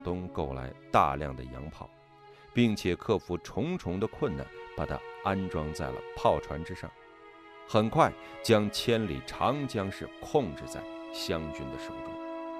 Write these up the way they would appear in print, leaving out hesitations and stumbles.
东购来大量的洋炮，并且克服重重的困难，把它安装在了炮船之上，很快将千里长江是控制在湘军的手中。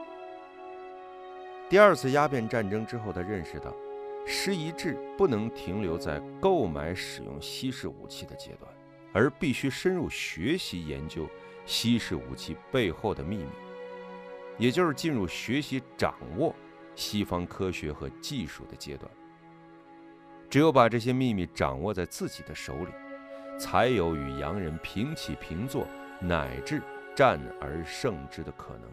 第二次鸦片战争之后，他认识到师夷制不能停留在购买使用西式武器的阶段，而必须深入学习研究西式武器背后的秘密，也就是进入学习掌握西方科学和技术的阶段。只有把这些秘密掌握在自己的手里，才有与洋人平起平坐，乃至战而胜之的可能。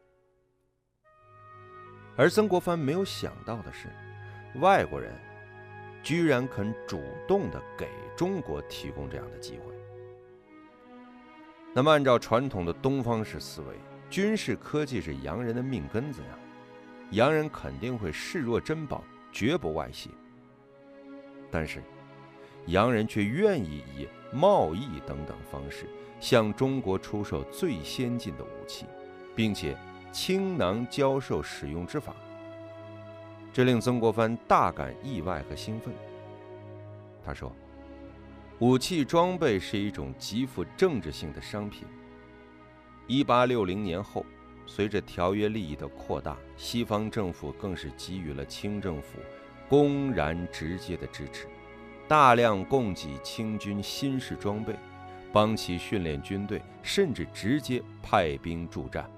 而曾国藩没有想到的是，外国人居然肯主动地给中国提供这样的机会。那么按照传统的东方式思维，军事科技是洋人的命根子呀，洋人肯定会视若珍宝，绝不外泄。但是洋人却愿意以贸易等等方式向中国出售最先进的武器，并且倾囊教授使用之法，这令曾国藩大感意外和兴奋。他说，武器装备是一种极富政治性的商品。1860年后，随着条约利益的扩大，西方政府更是给予了清政府公然直接的支持，大量供给清军新式装备，帮其训练军队，甚至直接派兵助战。